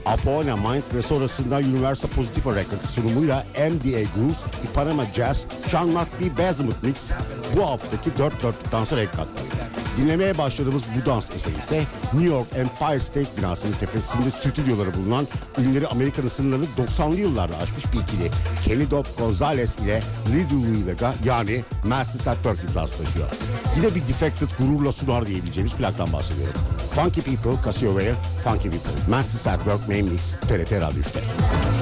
Apollo Mind ve sonrasında Universal Positive Records sunumuyla MDA Grooves, Ipanema Jazz, Sean McVie Basement Mix bu haftaki dört dörtlükten sonra el kattı. Dinlemeye başladığımız bu dans eseri ise New York Empire State binasının tepesinde stüdyoları bulunan ünleri Amerika'nın sınırlarını 90'lı yıllarda aşmış bir ikili Kenny Dope Gonzalez ile Lady Vega yani Masters at Work imzası taşıyor. Yine bir Defected gururla sunar diyebileceğimiz plaktan bahsediyorum. Funky People, Casio Ware, Funky People, Masters at Work Main Mix, TRT Radyo 3'te.